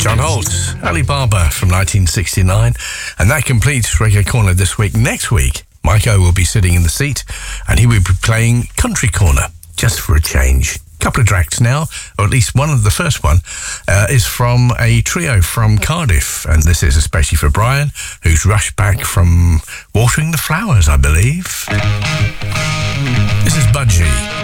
John Holt, Alibaba from 1969. And that completes Reggae Corner this week. Next week, Mike-O will be sitting in the seat and he will be playing Country Corner, just for a change. Couple of tracks now, or at least one of the first one, is from a trio from Cardiff. And this is especially for Brian, who's rushed back from watering the flowers, I believe. This is Budgie.